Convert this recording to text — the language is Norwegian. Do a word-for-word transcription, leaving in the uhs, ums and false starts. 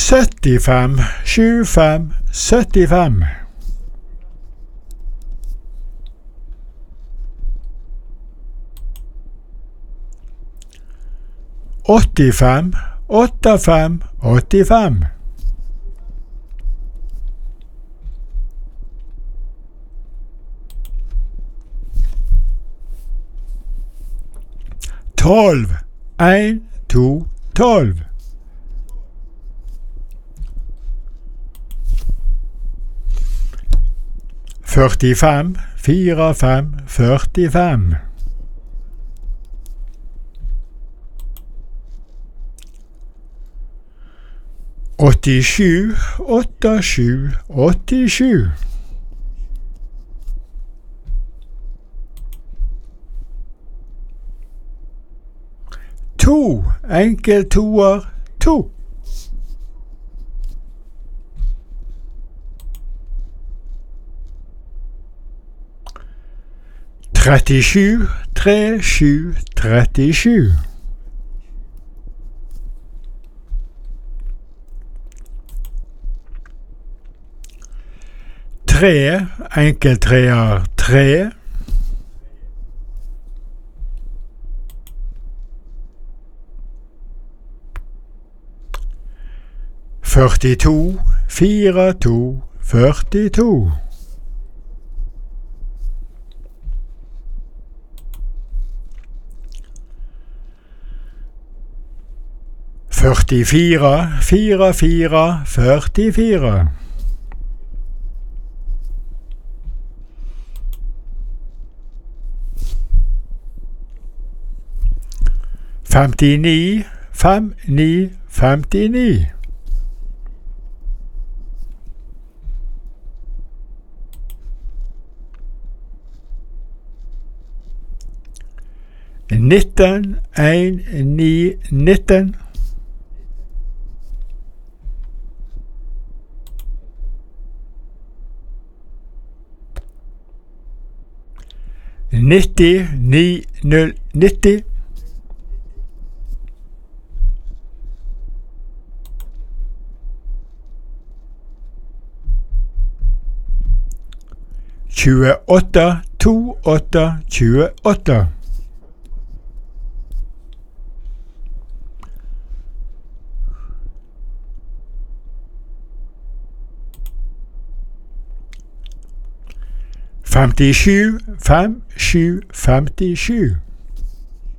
syttifem, sju fem, syttifem. åttifem, åtte fem, åttifem. Tolv, en, to, tolv. Førtifem, fire, fem, førtifem. åttisju, åtte, sju, åttisju. To, enkeltoer, to. Trettisju, tre, sju, trettisju. Tre, enkeltreer, tre. Førtito, fire, to, førtito. Førtifire, fire, fire, førtifire. Femtini, fem, ni, femtini. Nitten, en, ni, nitten. Nitti, ni, null, nitti. Tjueåtte, to, åtte, tjueåtte. Femtisju, fem, sju, femtisju.